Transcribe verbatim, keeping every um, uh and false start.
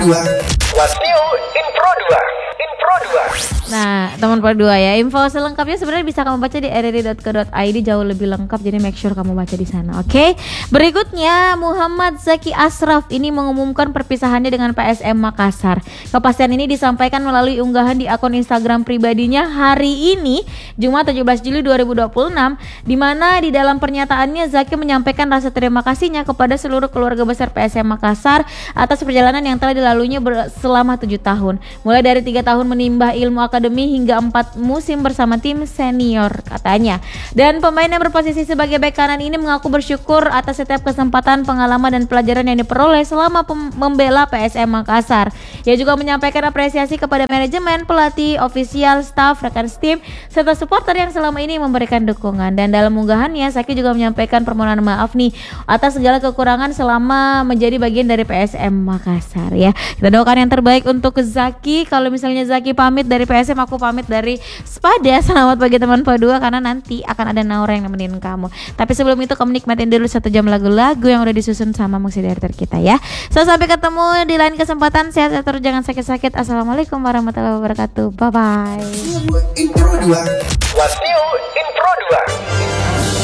What's new in Pro dua? In Pro dua. Nah, teman Pro dua ya, info selengkapnya sebenarnya bisa kamu baca di r r i dot co dot i d, jauh lebih lengkap, jadi make sure kamu baca di sana. Oke. Okay? Berikutnya, Muhammad Zaki Ashraf ini mengumumkan perpisahannya dengan P S M Makassar. Kepastian ini disampaikan melalui unggahan di akun Instagram pribadinya hari ini, Jumat tujuh belas Juli dua ribu dua puluh enam, di mana di dalam pernyataannya Zaki menyampaikan rasa terima kasihnya kepada seluruh keluarga besar P S M Makassar atas perjalanan yang telah dilaluinya selama tujuh tahun, mulai dari tiga tahun menimba ilmu akademi hingga empat musim bersama tim senior, katanya. Dan pemain yang berposisi sebagai bek kanan ini mengaku bersyukur atas setiap kesempatan, pengalaman dan pelajaran yang diperoleh selama pem- membela P S M Makassar. Ia juga menyampaikan apresiasi kepada manajemen, pelatih, ofisial, staf, rekan tim, serta supporter yang selama ini memberikan dukungan. Dan dalam unggahannya, Zaki juga menyampaikan permohonan maaf nih atas segala kekurangan selama menjadi bagian dari P S M Makassar ya. Kita doakan yang terbaik untuk Zaki. Kalau misalnya Zaki pamit dari P S M, aku pamit dari Spada. Selamat pagi teman Pro dua, karena nanti akan ada Naura yang nemenin kamu. Tapi sebelum itu kamu nikmatin dulu satu jam lagu-lagu yang udah disusun sama musisi director kita ya. So, sampai ketemu di lain kesempatan. Sehat-sehat terus, jangan sakit-sakit. Assalamualaikum warahmatullahi wabarakatuh. Bye bye. What's new in Pro dua?